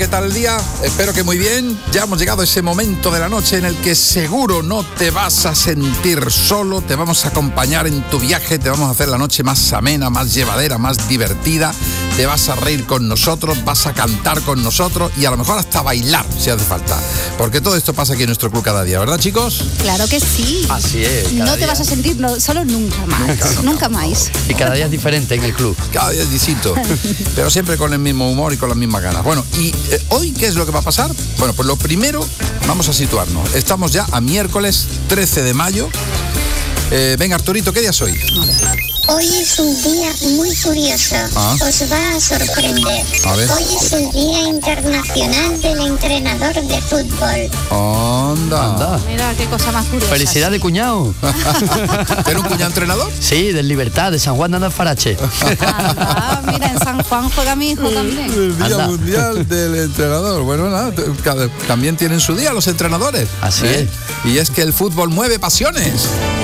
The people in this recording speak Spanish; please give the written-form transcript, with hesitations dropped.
¿Qué tal el día? Espero que muy bien. Ya hemos llegado a ese momento de la noche en el que seguro no te vas a sentir solo. Te vamos a acompañar en tu viaje, te vamos a hacer la noche más amena, más llevadera, más divertida. Te vas a reír con nosotros, vas a cantar con nosotros y a lo mejor hasta bailar si hace falta. Porque todo esto pasa aquí en nuestro club cada día, ¿verdad, chicos? Claro que sí. Así es. No te vas a sentir solo nunca más. Nunca más. Y cada día es diferente en el club. Cada día es distinto, pero siempre con el mismo humor y con las mismas ganas. Bueno, y hoy, ¿qué es lo que va a pasar? Bueno, pues lo primero, vamos a situarnos. Estamos ya a miércoles 13 de mayo. Venga, Arturito, ¿qué día es hoy? Hoy es un día muy curioso. Os va a sorprender. A ver. Hoy es el Día Internacional del Entrenador de Fútbol. Anda. Mira, qué cosa más curiosa. Felicidades, cuñado. ¿Tienes un cuñado entrenador? Sí, del Libertad, de San Juan de Andalfarache. Anda, mira, en San Juan juega mi hijo también. El Día Anda. Mundial del Entrenador. Bueno, nada, también tienen su día los entrenadores. Así es. Y es que el fútbol mueve pasiones.